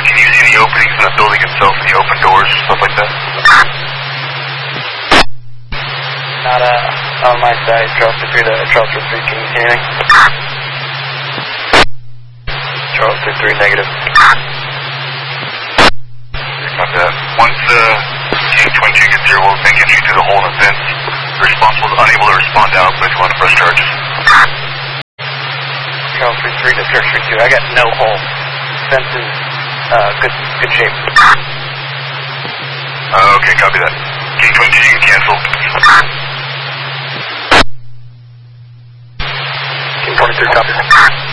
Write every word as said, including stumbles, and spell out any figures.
can you see the openings in the building itself, the open doors, stuff like that? Not uh, on my side. Charles three to Charles three, can you see anything? Charles three three, negative. Copy that. Once uh, King Twin two gets here, we'll make entry through the hole in the fence. The responsible is unable to respond to output if you want to press charges. Charles three three to Church three two. I got no hole. Fence is uh, good, good shape. Uh, okay, copy that. King Twin two, you can cancel. King twenty-three, copy.